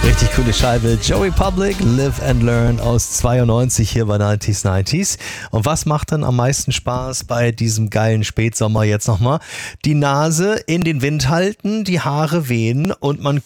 Richtig coole Scheibe. Joey Public, Live and Learn aus 92 hier bei 90s 90s. Und was macht dann am meisten Spaß bei diesem geilen Spätsommer jetzt nochmal? Die Nase in den Wind halten, die Haare wehen und man